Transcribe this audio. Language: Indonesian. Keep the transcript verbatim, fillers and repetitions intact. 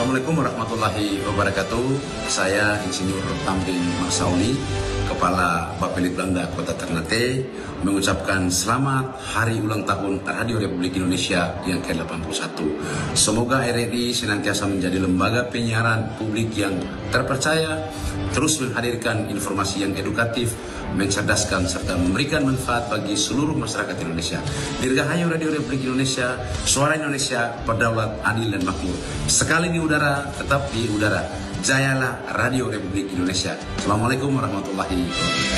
Assalamualaikum warahmatullahi wabarakatuh. Saya Insinyur Tamrin Marsauni, Kepala Bapelitbang Belanda Kota Ternate, mengucapkan selamat Hari Ulang Tahun Radio Republik Indonesia yang ke delapan puluh satu. Semoga R R I senantiasa menjadi lembaga penyiaran publik yang terpercaya, terus menghadirkan informasi yang edukatif, mencerdaskan, serta memberikan manfaat bagi seluruh masyarakat Indonesia. Dirgahayu Radio Republik Indonesia, suara Indonesia, berdaulat, adil, dan makmur. Sekali di udara, tetap di udara. Jayalah Radio Republik Indonesia. Assalamualaikum warahmatullahi wabarakatuh.